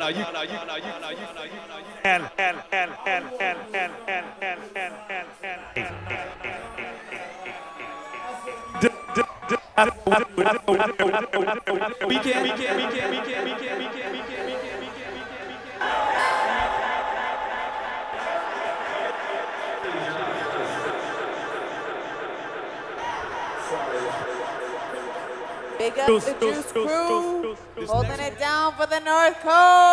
Big up the Juice Crew, holding it down for the North Coast.